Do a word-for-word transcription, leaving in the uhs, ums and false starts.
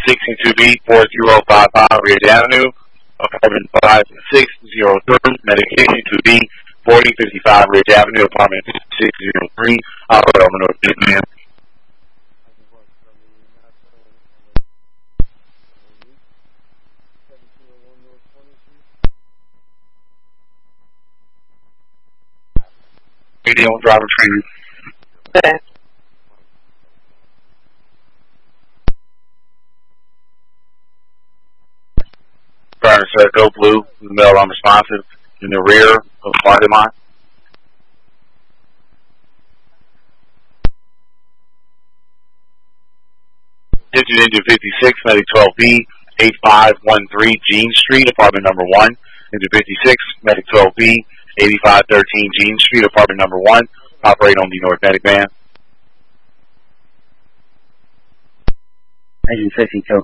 sixty-two B, four zero five five Ridge Avenue, apartment five six zero three, medication two B, forty fifty-five Ridge Avenue, apartment six zero three, operator on North Vietnam. Radio driver training. Okay. Driver said go blue, male unresponsive, in the rear of the parking lot. Engine engine fifty-six, medic twelve B, eight five one three Jean Street, apartment number one. Engine fifty-six, medic twelve B, eighty-five thirteen Jean Street, apartment number one. Operate on the North Medic van. Engine fifty-two.